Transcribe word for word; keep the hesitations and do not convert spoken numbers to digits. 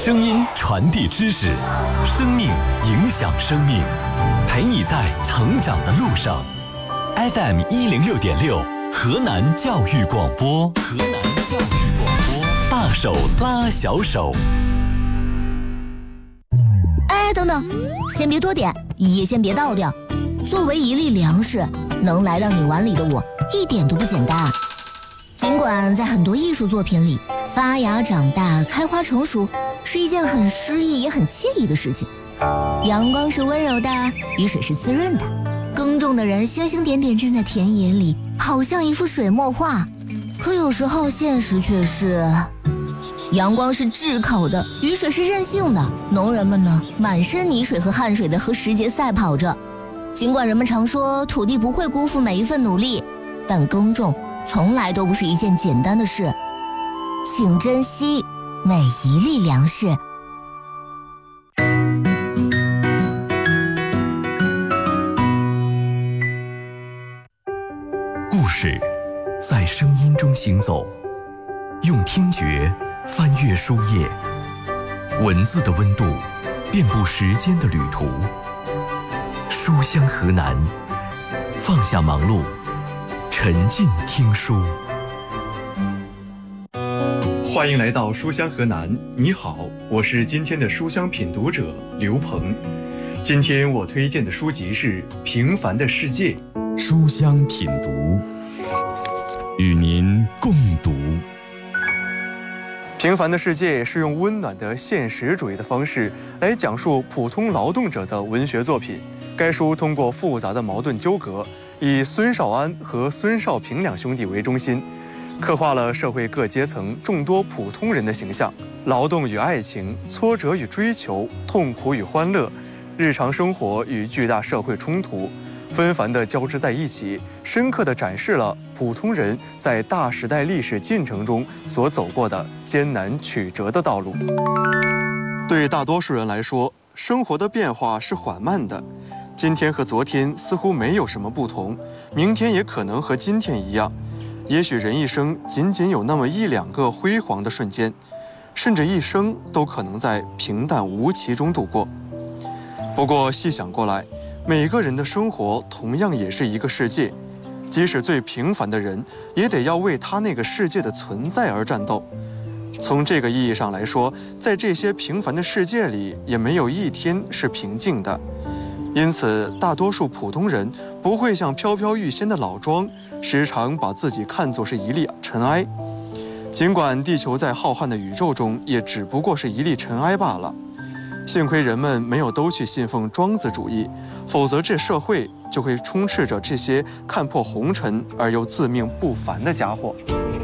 声音传递知识，生命影响生命，陪你在成长的路上。F M 一零六点六，河南教育广播，河南教育广播，大手拉小手。 哎，等等，先别多点，也先别倒掉。作为一粒粮食，能来到你碗里的我，一点都不简单。尽管在很多艺术作品里，发芽、长大、开花、成熟是一件很诗意也很惬意的事情。阳光是温柔的，雨水是滋润的，耕种的人星星点点站在田野里，好像一幅水墨画。可有时候现实却是，阳光是炙烤的，雨水是任性的，农人们呢，满身泥水和汗水的和时节赛跑着。尽管人们常说土地不会辜负每一份努力，但耕种从来都不是一件简单的事。请珍惜每一粒粮食。 故事在声音中行走，用听觉翻阅书页，文字的温度遍布时间的旅途。书香河南，放下忙碌，沉浸听书。 欢迎来到书香河南，你好，我是今天的书香品读者刘鹏。今天我推荐的书籍是《平凡的世界》。 书香品读，与您共读。 《平凡的世界》是用温暖的现实主义的方式来讲述普通劳动者的文学作品。该书通过复杂的矛盾纠葛，以孙少安和孙少平两兄弟为中心，刻画了社会各阶层众多普通人的形象，劳动与爱情，挫折与追求，痛苦与欢乐，日常生活与巨大社会冲突，纷繁地交织在一起，深刻地展示了普通人在大时代历史进程中所走过的艰难曲折的道路。对大多数人来说，生活的变化是缓慢的，今天和昨天似乎没有什么不同，明天也可能和今天一样。也许人一生仅仅有那么一两个辉煌的瞬间，甚至一生都可能在平淡无奇中度过。不过细想过来，每个人的生活同样也是一个世界，即使最平凡的人，也得要为他那个世界的存在而战斗。从这个意义上来说，在这些平凡的世界里，也没有一天是平静的。因此，大多数普通人不会像飘飘欲仙的老庄，时常把自己看作是一粒尘埃。尽管地球在浩瀚的宇宙中也只不过是一粒尘埃罢了。幸亏人们没有都去信奉庄子主义，否则这社会就会充斥着这些看破红尘而又自命不凡的家伙。